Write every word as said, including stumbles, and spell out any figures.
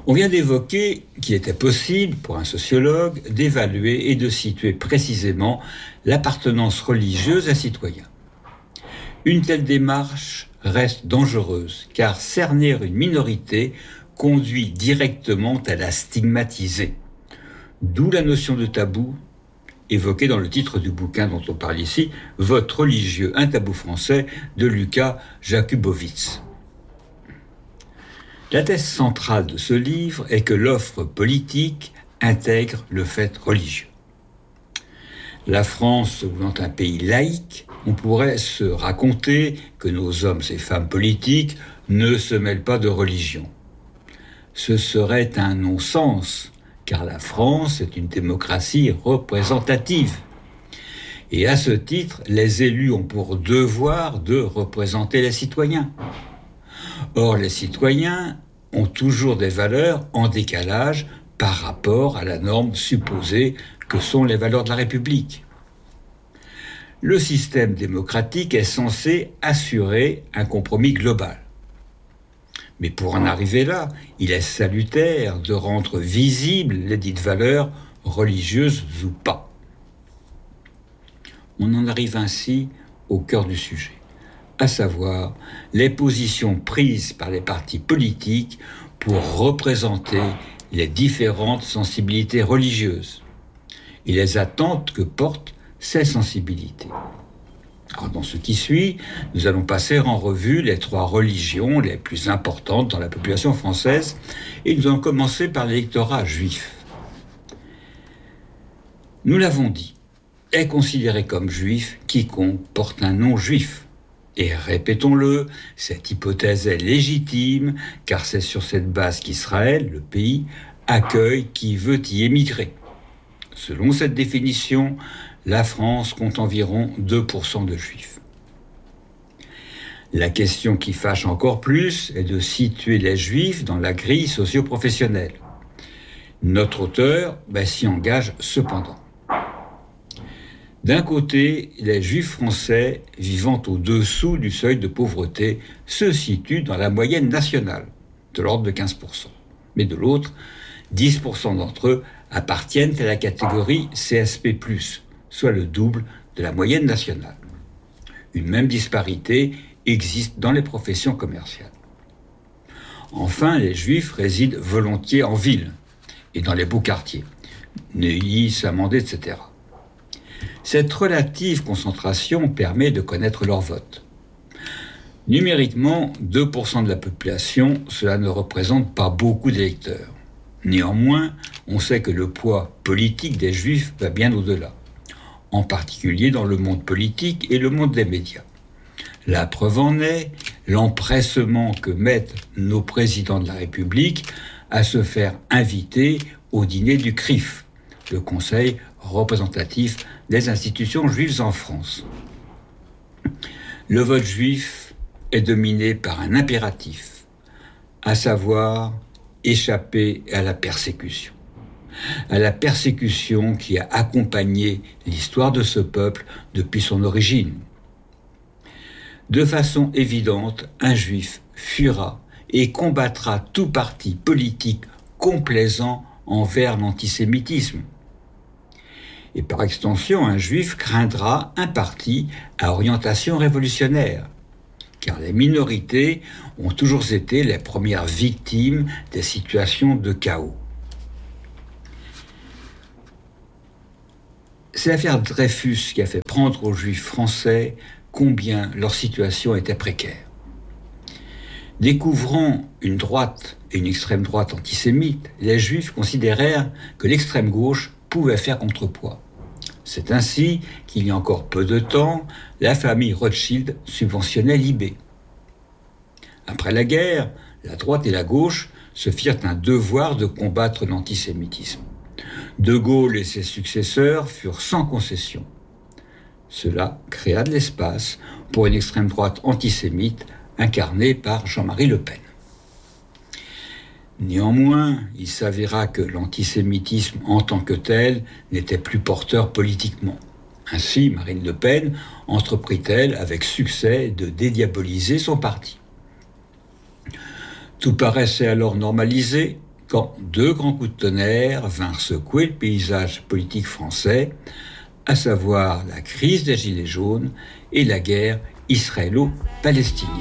On vient d'évoquer qu'il était possible pour un sociologue d'évaluer et de situer précisément l'appartenance religieuse d'un citoyen. Une telle démarche reste dangereuse, car cerner une minorité conduit directement à la stigmatiser. D'où la notion de tabou, évoquée dans le titre du bouquin dont on parle ici, « Vote religieux, un tabou français » de Lucas Jakubowicz. La thèse centrale de ce livre est que l'offre politique intègre le fait religieux. La France voulant un pays laïque, on pourrait se raconter que nos hommes et femmes politiques ne se mêlent pas de religion. Ce serait un non-sens, car la France est une démocratie représentative. Et à ce titre, les élus ont pour devoir de représenter les citoyens. Or, les citoyens ont toujours des valeurs en décalage par rapport à la norme supposée que sont les valeurs de la République. Le système démocratique est censé assurer un compromis global. Mais pour en arriver là, il est salutaire de rendre visibles les dites valeurs, religieuses ou pas. On en arrive ainsi au cœur du sujet, à savoir les positions prises par les partis politiques pour représenter les différentes sensibilités religieuses et les attentes que portent ces sensibilités. Alors, dans ce qui suit, nous allons passer en revue les trois religions les plus importantes dans la population française et nous allons commencer par l'électorat juif. Nous l'avons dit, est considéré comme juif quiconque porte un nom juif. Et répétons-le, cette hypothèse est légitime car c'est sur cette base qu'Israël, le pays, accueille qui veut y émigrer. Selon cette définition, la France compte environ deux pour cent de juifs. La question qui fâche encore plus est de situer les juifs dans la grille socio-professionnelle. Notre auteur ben, s'y engage cependant. D'un côté, les juifs français vivant au-dessous du seuil de pauvreté se situent dans la moyenne nationale, de l'ordre de quinze pour cent. Mais de l'autre, dix pour cent d'entre eux appartiennent à la catégorie C S P plus, soit le double de la moyenne nationale. Une même disparité existe dans les professions commerciales. Enfin, les Juifs résident volontiers en ville et dans les beaux quartiers, Neuilly, Saint-Mandé, et cetera. Cette relative concentration permet de connaître leur vote. Numériquement, deux pour cent de la population, cela ne représente pas beaucoup d'électeurs. Néanmoins, on sait que le poids politique des Juifs va bien au-delà, en particulier dans le monde politique et le monde des médias. La preuve en est l'empressement que mettent nos présidents de la République à se faire inviter au dîner du C R I F, le Conseil représentatif des institutions juives en France. Le vote juif est dominé par un impératif, à savoir échapper à la persécution. À la persécution qui a accompagné l'histoire de ce peuple depuis son origine. De façon évidente, un juif fuira et combattra tout parti politique complaisant envers l'antisémitisme. Et par extension, un juif craindra un parti à orientation révolutionnaire, car les minorités ont toujours été les premières victimes des situations de chaos. C'est l'affaire Dreyfus qui a fait prendre aux Juifs français combien leur situation était précaire. Découvrant une droite et une extrême droite antisémites, les Juifs considérèrent que l'extrême gauche pouvait faire contrepoids. C'est ainsi qu'il y a encore peu de temps, la famille Rothschild subventionnait l'I B. Après la guerre, la droite et la gauche se firent un devoir de combattre l'antisémitisme. De Gaulle et ses successeurs furent sans concession. Cela créa de l'espace pour une extrême droite antisémite incarnée par Jean-Marie Le Pen. Néanmoins, il s'avéra que l'antisémitisme en tant que tel n'était plus porteur politiquement. Ainsi, Marine Le Pen entreprit-elle avec succès de dédiaboliser son parti. Tout paraissait alors normalisé, quand deux grands coups de tonnerre vinrent secouer le paysage politique français, à savoir la crise des Gilets jaunes et la guerre israélo-palestinienne.